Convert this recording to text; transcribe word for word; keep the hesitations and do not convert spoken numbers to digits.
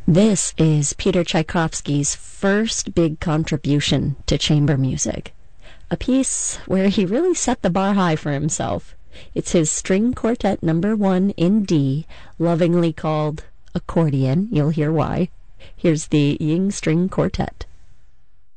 This is Peter Tchaikovsky's first big contribution to chamber music, a piece where he really set the bar high for himself. It's his String Quartet number one in D, lovingly called Accordion. You'll hear why. Here's the Ying String Quartet.